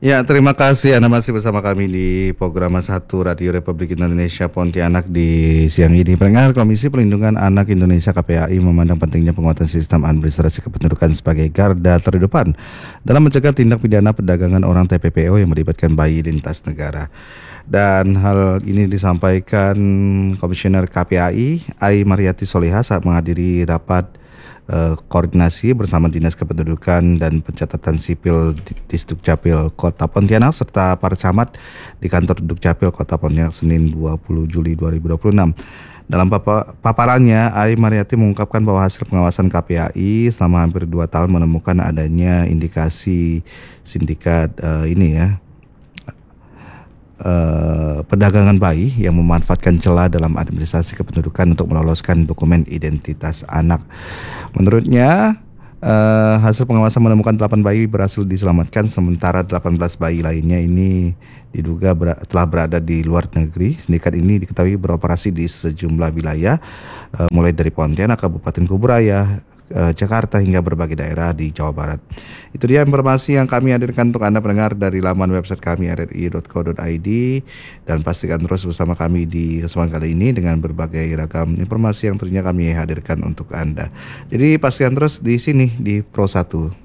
Ya, terima kasih Anda masih bersama kami di program satu Radio Republik Indonesia Pontianak di siang ini. Pendengar, Komisi Perlindungan Anak Indonesia KPAI memandang pentingnya penguatan sistem administrasi kependudukan sebagai garda terdepan dalam mencegah tindak pidana perdagangan orang TPPO yang melibatkan bayi lintas negara. Dan hal ini disampaikan Komisioner KPAI, Ai Mariati Soleha saat menghadiri rapat koordinasi bersama Dinas Kependudukan dan Pencatatan Sipil Disdukcapil Kota Pontianak serta para camat di kantor Dukcapil Kota Pontianak Senin 20 Juli 2026. Dalam paparannya, Ai Mariati mengungkapkan bahwa hasil pengawasan KPAI selama hampir 2 tahun menemukan adanya indikasi sindikat perdagangan bayi yang memanfaatkan celah dalam administrasi kependudukan untuk meloloskan dokumen identitas anak. Menurutnya, hasil pengawasan menemukan 8 bayi berhasil diselamatkan, sementara 18 bayi lainnya ini diduga telah berada di luar negeri. Sindikat ini diketahui beroperasi di sejumlah wilayah, mulai dari Pontianak, Kabupaten Kuburaya, Jakarta hingga berbagai daerah di Jawa Barat. Itu dia informasi yang kami hadirkan untuk Anda pendengar dari laman website kami rri.co.id, dan pastikan terus bersama kami di kesempatan kali ini dengan berbagai ragam informasi yang tentunya kami hadirkan untuk Anda. Jadi pastikan terus di sini di Pro 1.